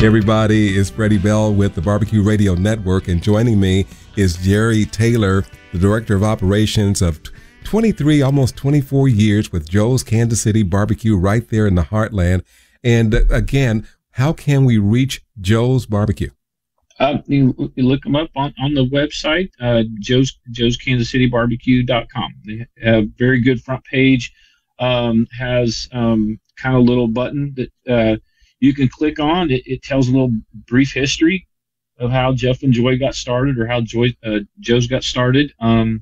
Hey everybody, it's Freddie Bell with the Barbecue Radio Network, and joining me is Jerry Taylor, the Director of Operations of 23, almost 24 years with Joe's Kansas City Barbecue right there in the heartland. And again, how can we reach Joe's Barbecue? You look them up on the website, Joe's KansasCityBarbecue.com. They have a very good front page, has kind of a little button that you can click on. It tells a little brief history of how Jeff and Joy got started, or how Joe's got started.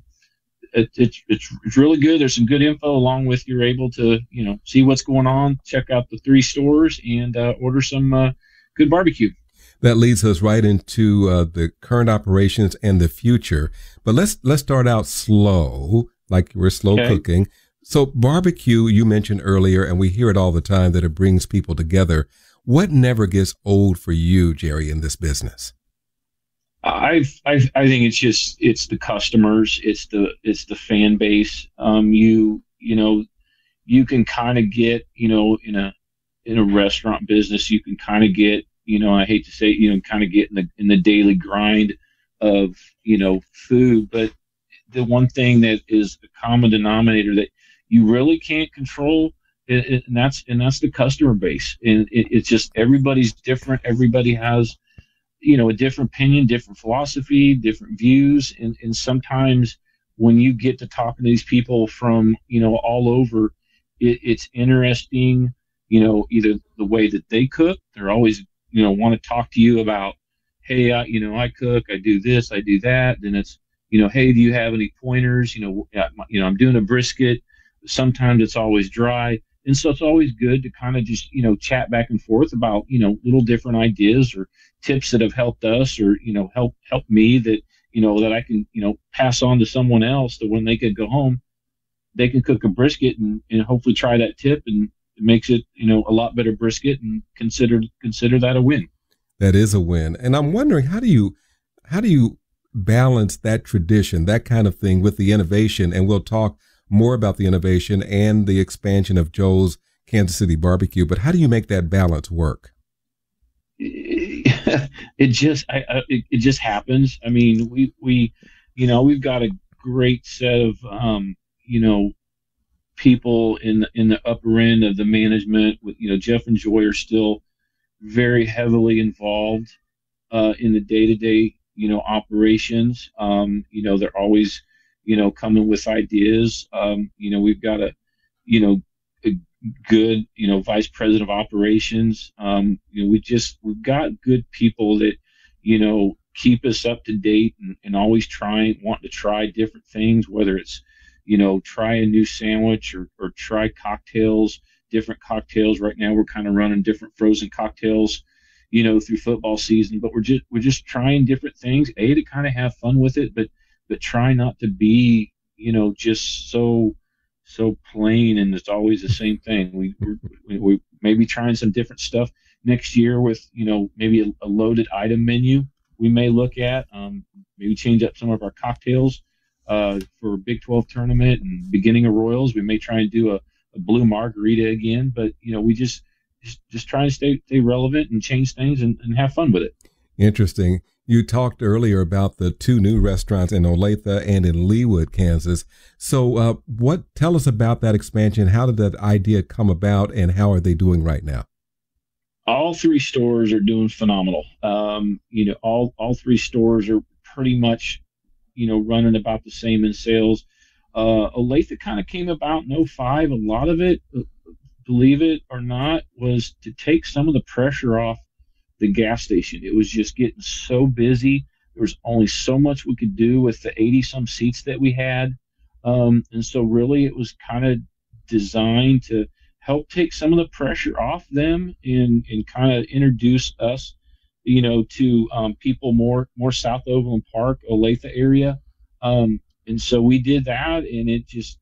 It's really good. There's some good info, along with you're able to see what's going on, check out the 3 stores, and order some good barbecue. That leads us right into the current operations and the future. But let's start out slow, like we're slow cooking. So barbecue, you mentioned earlier, and we hear it all the time, that it brings people together. What never gets old for you, Jerry, in this business? I think it's the customers, it's the fan base. You can kind of get, in a restaurant business, you can kind of get, I hate to say, kind of get in the daily grind of, food. But the one thing that is a common denominator that you really can't control, and that's the customer base. And it's just, everybody's different. Everybody has, a different opinion, different philosophy, different views. And sometimes when you get to talking to these people from, all over, it's interesting, either the way that they cook. They're always, want to talk to you about, hey, I cook, I do this, I do that. Then it's, hey, do you have any pointers? I'm doing a brisket. Sometimes it's always dry. And so it's always good to kind of just, chat back and forth about, little different ideas or tips that have helped us, or, help me that, that I can, pass on to someone else, that when they could go home, they can cook a brisket and hopefully try that tip, and it makes it, a lot better brisket, and consider that a win. That is a win. And I'm wondering, how do you balance that tradition, that kind of thing, with the innovation? And we'll talk more about the innovation and the expansion of Joe's Kansas City Barbecue, but how do you make that balance work? It just happens. I mean, we've got a great set of, people in the upper end of the management. With, Jeff and Joy are still very heavily involved in the day-to-day, operations. They're always, coming with ideas. We've got a good, vice president of operations. We've got good people that, keep us up to date, and always want to try different things, whether it's, try a new sandwich, or try cocktails, different cocktails. Right now we're kind of running different frozen cocktails, through football season, but we're just trying different things, to kind of have fun with it, but try not to be, just so plain, and it's always the same thing. We may be trying some different stuff next year with, maybe a loaded item menu we may look at, maybe change up some of our cocktails for Big 12 tournament and beginning of Royals. We may try and do a blue margarita again, but, we just try to stay relevant and change things and have fun with it. Interesting. You talked earlier about the 2 new restaurants in Olathe and in Leawood, Kansas. So tell us about that expansion. How did that idea come about, and how are they doing right now? All 3 stores are doing phenomenal. All 3 stores are pretty much, running about the same in sales. Olathe kind of came about in 2005. A lot of it, believe it or not, was to take some of the pressure off the gas station. It was just getting so busy. There was only so much we could do with the 80-some seats that we had. And so really it was kind of designed to help take some of the pressure off them, and kind of introduce us, to people more South Overland Park, Olathe area. And so we did that, and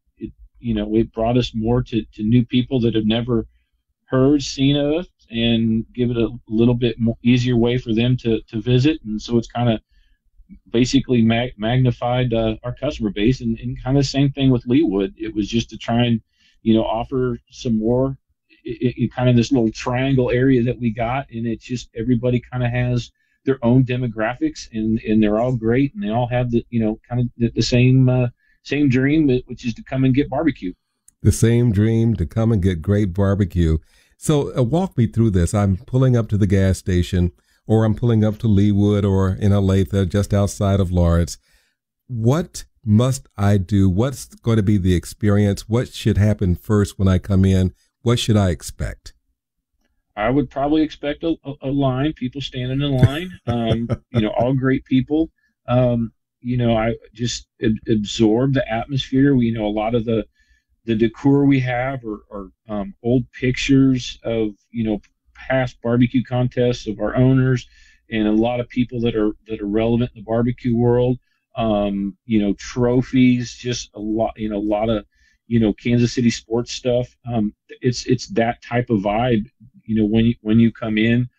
it brought us more to new people that have never heard, seen us, and give it a little bit more easier way for them to visit. And so it's kind of basically magnified our customer base, and kind of the same thing with Leawood. It was just to try and offer some more kind of this little triangle area that we got, and it's just everybody kind of has their own demographics, and they're all great, and they all have the kind of the same dream, which is to come and get barbecue. The same dream to come and get great barbecue. So walk me through this. I'm pulling up to the gas station, or I'm pulling up to Leawood or in Olathe, just outside of Lawrence. What must I do? What's going to be the experience? What should happen first when I come in? What should I expect? I would probably expect a line, people standing in line, all great people. I just absorb the atmosphere. We a lot of the decor we have are old pictures of past barbecue contests of our owners, and a lot of people that are relevant in the barbecue world. Trophies, just a lot of Kansas City sports stuff. It's that type of vibe. When you come in,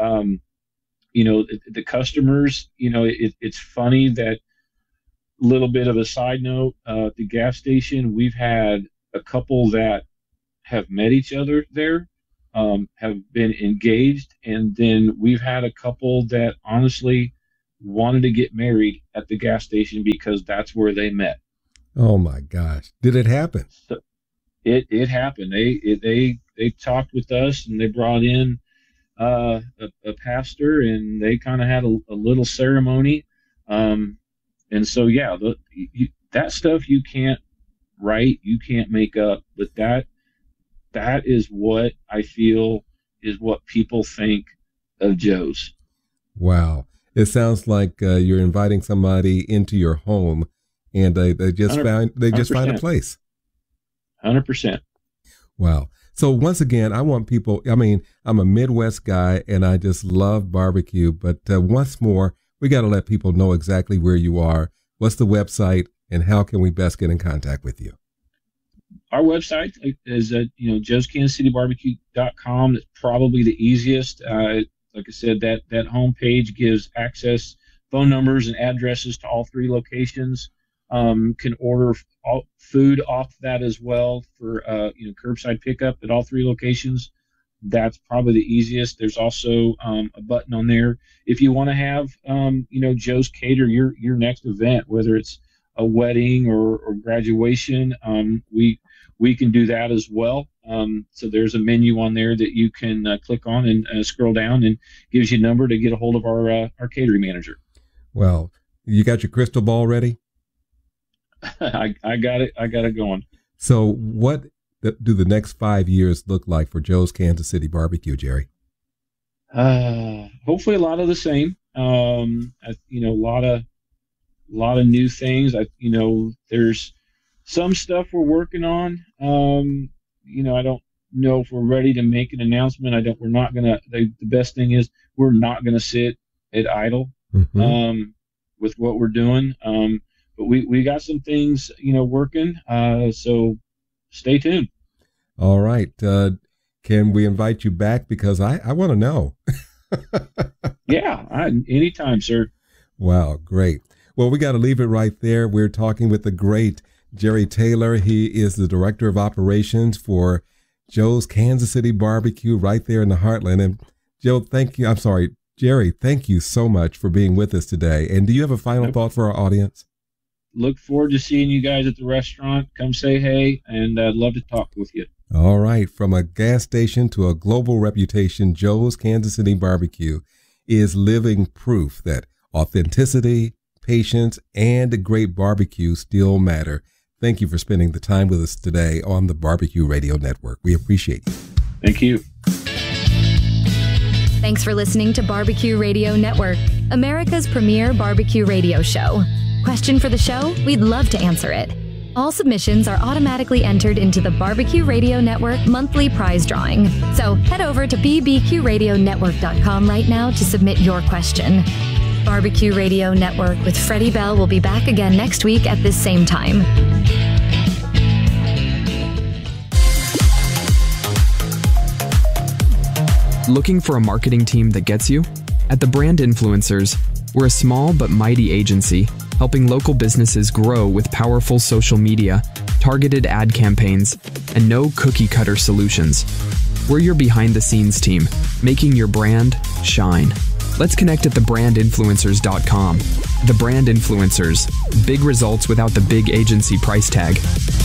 the customers. It's funny that. Little bit of a side note, at the gas station, we've had a couple that have met each other there, have been engaged, and then we've had a couple that honestly wanted to get married at the gas station because that's where they met. Oh my gosh. Did it happen? So it happened. They talked with us, and they brought in a pastor, and they kind of had a little ceremony. And so, yeah, that stuff you can't write, you can't make up, but that is what I feel is what people think of Joe's. Wow. It sounds like you're inviting somebody into your home, and they just find a place. 100%. Wow. So once again, I want people, I'm a Midwest guy, and I just love barbecue, but once more, we got to let people know exactly where you are. What's the website, and how can we best get in contact with you? Our website is joeskansascitybarbecue.com. That's probably the easiest. Like I said, that homepage gives access, phone numbers, and addresses to all 3 locations. Can order food off that as well for curbside pickup at all 3 locations. That's probably the easiest. There's also a button on there if you want to have Joe's cater your next event, whether it's a wedding or graduation. We can do that as well. So there's a menu on there that you can click on and scroll down, and gives you a number to get a hold of our catering manager. Well, you got your crystal ball ready? I got it. I got it going. So what do the next 5 years look like for Joe's Kansas City Barbecue, Jerry? Hopefully a lot of the same. A lot of new things. There's some stuff we're working on. I don't know if we're ready to make an announcement. We're not gonna. The best thing is we're not gonna sit at idle with what we're doing. But we got some things working. So stay tuned. All right. Can we invite you back? Because I want to know. Yeah, anytime, sir. Wow, great. Well, we got to leave it right there. We're talking with the great Jerry Taylor. He is the Director of Operations for Joe's Kansas City Barbecue right there in the heartland. And Joe, Jerry, thank you so much for being with us today. And do you have a final thought for our audience? Look forward to seeing you guys at the restaurant. Come say hey, and I'd love to talk with you. All right. From a gas station to a global reputation, Joe's Kansas City Barbecue is living proof that authenticity, patience, and great barbecue still matter. Thank you for spending the time with us today on the Barbecue Radio Network. We appreciate you. Thank you. Thanks for listening to Barbecue Radio Network, America's premier barbecue radio show. Question for the show? We'd love to answer it. All submissions are automatically entered into the Barbecue Radio Network monthly prize drawing. So head over to bbqradionetwork.com right now to submit your question. Barbecue Radio Network with Freddie Bell will be back again next week at this same time. Looking for a marketing team that gets you? At The Brand Influencers, we're a small but mighty agency helping local businesses grow with powerful social media, targeted ad campaigns, and no cookie-cutter solutions. We're your behind-the-scenes team, making your brand shine. Let's connect at thebrandinfluencers.com. The Brand Influencers. Big results without the big agency price tag.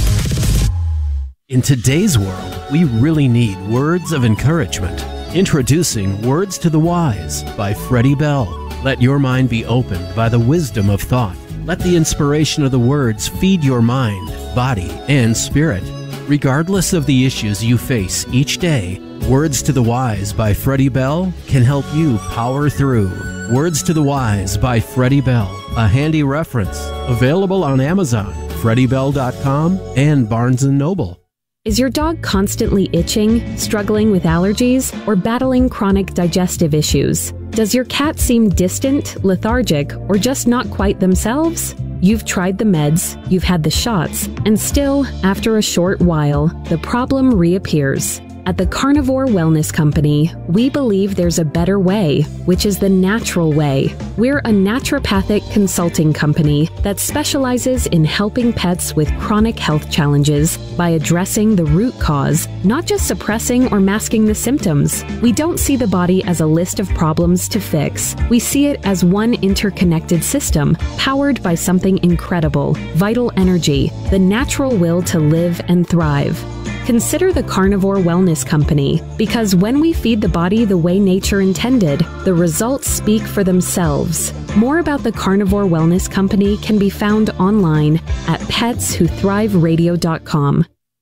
In today's world, we really need words of encouragement. Introducing Words to the Wise by Freddie Bell. Let your mind be opened by the wisdom of thought. Let the inspiration of the words feed your mind, body, and spirit. Regardless of the issues you face each day, Words to the Wise by Freddie Bell can help you power through. Words to the Wise by Freddie Bell, a handy reference. Available on Amazon, FreddieBell.com, and Barnes & Noble. Is your dog constantly itching, struggling with allergies, or battling chronic digestive issues? Does your cat seem distant, lethargic, or just not quite themselves? You've tried the meds, you've had the shots, and still, after a short while, the problem reappears. At the Carnivore Wellness Company, we believe there's a better way, which is the natural way. We're a naturopathic consulting company that specializes in helping pets with chronic health challenges by addressing the root cause, not just suppressing or masking the symptoms. We don't see the body as a list of problems to fix. We see it as one interconnected system, powered by something incredible, vital energy, the natural will to live and thrive. Consider the Carnivore Wellness Company, because when we feed the body the way nature intended, the results speak for themselves. More about the Carnivore Wellness Company can be found online at petswhothriveradio.com.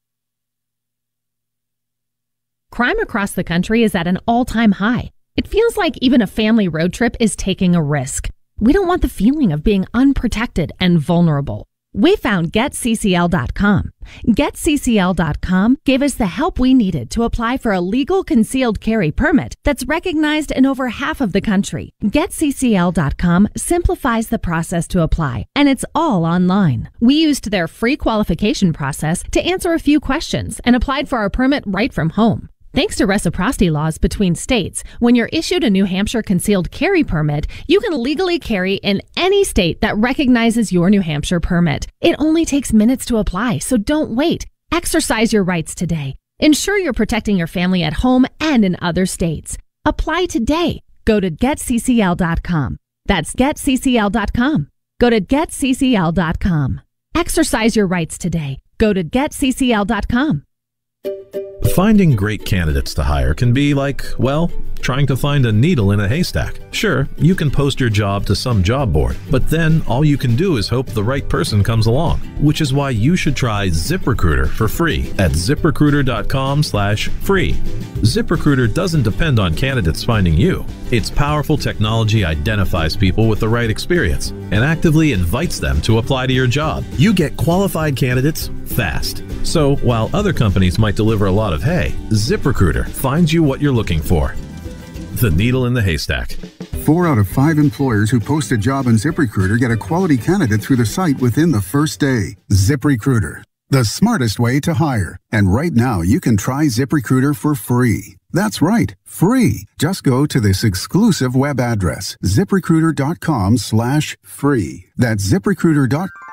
Crime across the country is at an all-time high. It feels like even a family road trip is taking a risk. We don't want the feeling of being unprotected and vulnerable. We found GetCCL.com. GetCCL.com gave us the help we needed to apply for a legal concealed carry permit that's recognized in over half of the country. GetCCL.com simplifies the process to apply, and it's all online. We used their free qualification process to answer a few questions and applied for our permit right from home. Thanks to reciprocity laws between states, when you're issued a New Hampshire concealed carry permit, you can legally carry in any state that recognizes your New Hampshire permit. It only takes minutes to apply, so don't wait. Exercise your rights today. Ensure you're protecting your family at home and in other states. Apply today. Go to GetCCL.com. That's GetCCL.com. Go to GetCCL.com. Exercise your rights today. Go to GetCCL.com. Finding great candidates to hire can be like, well, trying to find a needle in a haystack. Sure, you can post your job to some job board, but then all you can do is hope the right person comes along, which is why you should try ZipRecruiter for free at ZipRecruiter.com/free. ZipRecruiter doesn't depend on candidates finding you. Its powerful technology identifies people with the right experience and actively invites them to apply to your job. You get qualified candidates fast. So while other companies might deliver a lot of hay, ZipRecruiter finds you what you're looking for. The needle in the haystack. 4 out of 5 employers who post a job on ZipRecruiter get a quality candidate through the site within the first day. ZipRecruiter, the smartest way to hire. And right now, you can try ZipRecruiter for free. That's right, free. Just go to this exclusive web address, ZipRecruiter.com/free. That's ZipRecruiter.com.